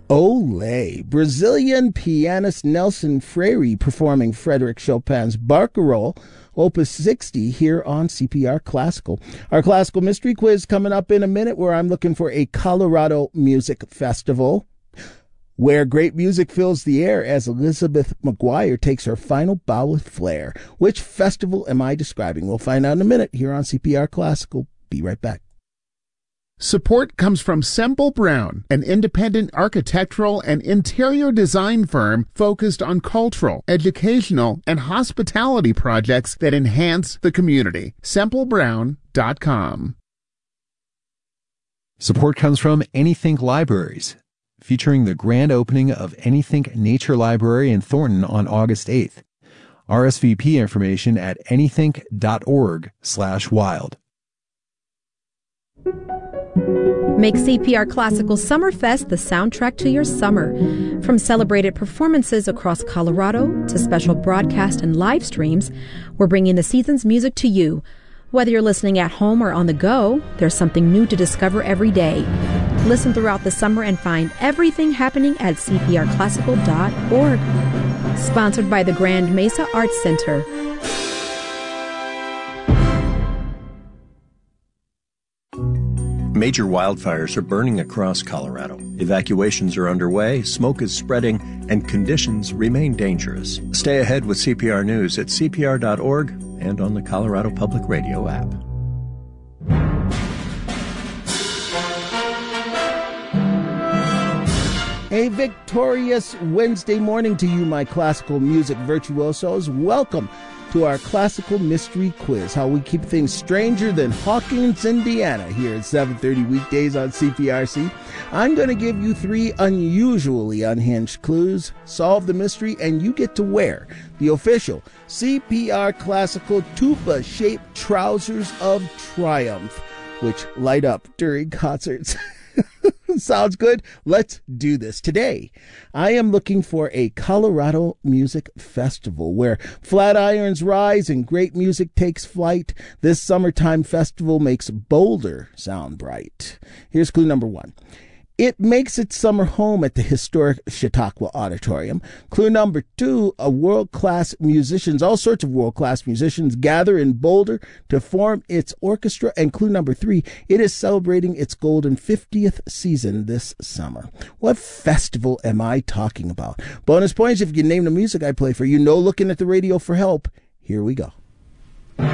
Ole, Brazilian pianist Nelson Freire performing Frédéric Chopin's Barcarolle, Opus 60, here on CPR Classical. Our Classical Mystery Quiz coming up in a minute, where I'm looking for a Colorado music festival where great music fills the air as Elizabeth McGuire takes her final bow with flair. Which festival am I describing? We'll find out in a minute here on CPR Classical. Be right back. Support comes from Semple Brown, an independent architectural and interior design firm focused on cultural, educational, and hospitality projects that enhance the community. SempleBrown.com. Support comes from Anythink Libraries, featuring the grand opening of Anythink Nature Library in Thornton on August 8th. RSVP information at anythink.org/wild. Make CPR Classical Summerfest the soundtrack to your summer. From celebrated performances across Colorado to special broadcast and live streams, we're bringing the season's music to you. Whether you're listening at home or on the go, there's something new to discover every day. Listen throughout the summer and find everything happening at cprclassical.org. Sponsored by the Grand Mesa Arts Center. Major wildfires are burning across Colorado. Evacuations are underway, smoke is spreading, and conditions remain dangerous. Stay ahead with CPR News at CPR.org and on the Colorado Public Radio app. A victorious Wednesday morning to you, my classical music virtuosos. Welcome to our Classical Mystery Quiz, how we keep things stranger than Hawkins, Indiana, here at 7:30 weekdays on CPRC. I'm going to give you 3 unusually unhinged clues, solve the mystery, and you get to wear the official CPR Classical tuba-shaped trousers of triumph, which light up during concerts. Sounds good? Let's do this. Today, I am looking for a Colorado music festival where flat irons rise and great music takes flight. This summertime festival makes Boulder sound bright. Here's clue number 1. It makes its summer home at the historic Chautauqua Auditorium. Clue number 2, all sorts of world-class musicians gather in Boulder to form its orchestra. And clue number 3, it is celebrating its golden 50th season this summer. What festival am I talking about? Bonus points if you can name the music I play for you. No looking at the radio for help. Here we go.